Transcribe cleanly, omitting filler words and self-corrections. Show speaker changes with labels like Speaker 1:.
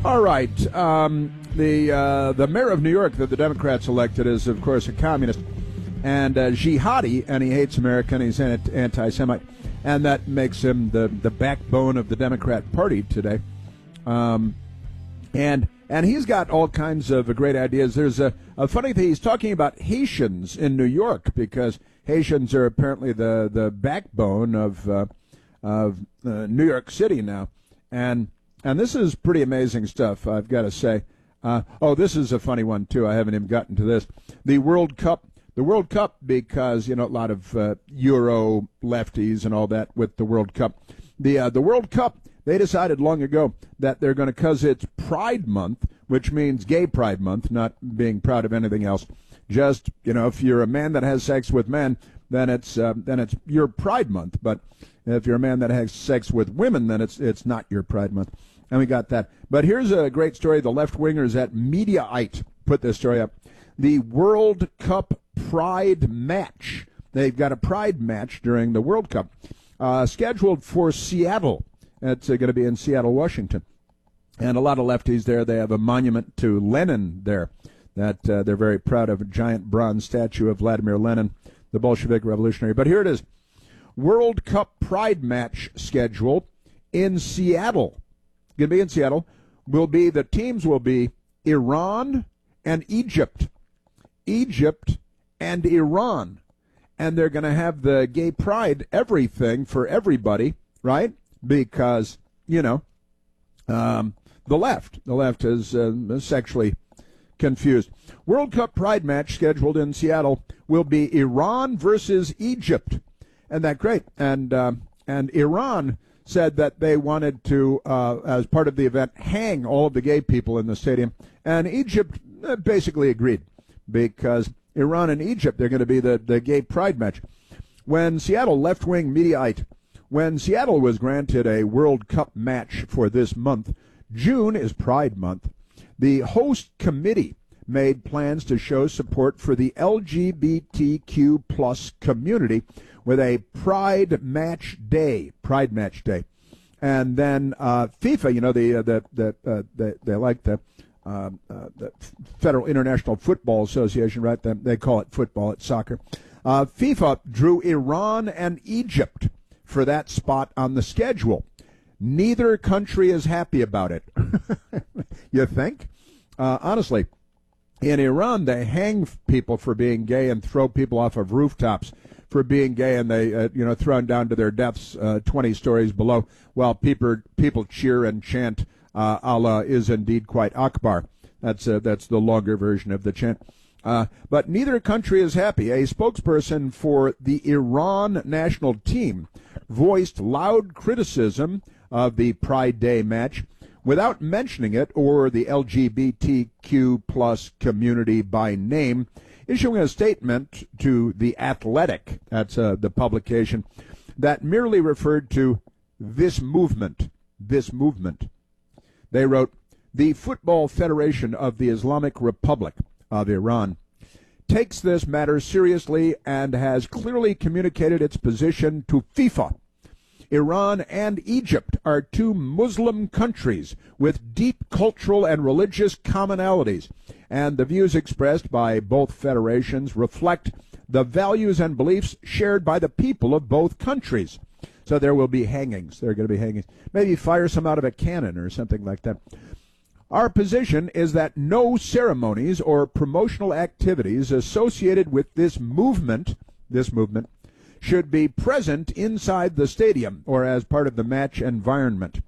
Speaker 1: All right. The mayor of New York that the Democrats elected is, of course, a communist and jihadi, and he hates America, and he's an anti-Semite, and that makes him the backbone of the Democrat Party today. And he's got all kinds of great ideas. There's a funny thing. He's talking about Haitians in New York because Haitians are apparently the backbone of New York City now, and this is pretty amazing stuff, I've got to say. This is a funny one too. I haven't even gotten to this. The World Cup because a lot of Euro lefties and all that with the World Cup. The World Cup, they decided long ago that they're going to, because it's Pride Month, which means Gay Pride Month, not being proud of anything else. Just if you're a man that has sex with men, then it's your Pride Month. But if you're a man that has sex with women, then it's not your Pride Month. And we got that. But here's a great story. The left-wingers at Mediaite put this story up. The World Cup Pride match. They've got a Pride match during the World Cup scheduled for Seattle. It's going to be in Seattle, Washington. And a lot of lefties there. They have a monument to Lenin there that they're very proud of, a giant bronze statue of Vladimir Lenin, the Bolshevik revolutionary. But here it is. World Cup Pride match schedule in Seattle. Going to be in Seattle. The teams will be Iran and Egypt. Egypt and Iran. And they're going to have the gay pride everything for everybody, right? Because, the left is sexually confused. World Cup Pride match scheduled in Seattle will be Iran versus Egypt. And that's great. And Iran said that they wanted to, as part of the event, hang all of the gay people in the stadium. And Egypt basically agreed because Iran and Egypt, they're going to be the gay pride match. When Seattle left-wing Mediaite, when Seattle was granted a World Cup match for this month, June is Pride Month, the host committee made plans to show support for the LGBTQ plus community with a Pride Match Day. And then FIFA, they like the Federal International Football Association, right? They call it football, it's soccer. FIFA drew Iran and Egypt for that spot on the schedule. Neither country is happy about it. You think? Honestly, in Iran, they hang people for being gay and throw people off of rooftops for being gay, and they, thrown down to their deaths 20 stories below, while people cheer and chant, Allah is indeed quite Akbar. That's the longer version of the chant. But neither country is happy. A spokesperson for the Iran national team voiced loud criticism of the Pride Day match without mentioning it or the LGBTQ plus community by name, issuing a statement to The Athletic, that's the publication, that merely referred to this movement. They wrote, the Football Federation of the Islamic Republic of Iran takes this matter seriously and has clearly communicated its position to FIFA. Iran and Egypt are two Muslim countries with deep cultural and religious commonalities, and the views expressed by both federations reflect the values and beliefs shared by the people of both countries. So there will be hangings. There are going to be hangings. Maybe fire some out of a cannon or something like that. Our position is that no ceremonies or promotional activities associated with this movement should be present inside the stadium or as part of the match environment.